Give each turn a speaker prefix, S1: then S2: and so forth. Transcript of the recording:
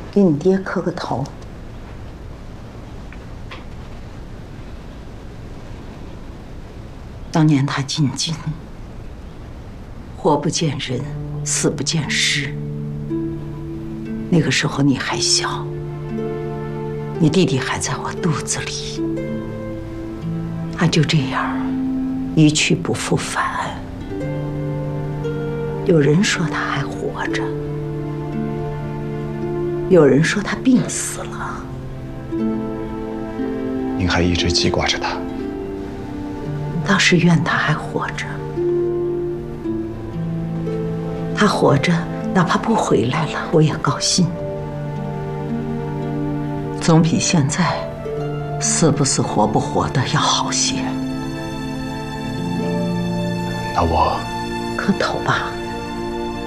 S1: 给你爹磕个头。当年他进京，活不见人，死不见尸。那个时候你还小，你弟弟还在我肚子里，他就这样一去不复返。有人说他还活着，有人说他病死了。
S2: 您还一直记挂着他？
S1: 倒是怨他还活着。他活着，哪怕不回来了，我也高兴，总比现在死不死活不活的要好些。
S2: 那我
S1: 磕头吧。